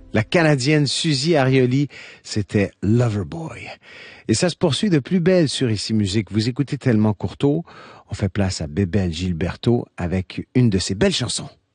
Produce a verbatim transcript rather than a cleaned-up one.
La Canadienne Suzy Arioli, c'était Loverboy. Et ça se poursuit de plus belle sur Ici Musique. Vous écoutez Tellement Courteau. On fait place à Bébel Gilberto avec une de ses belles chansons.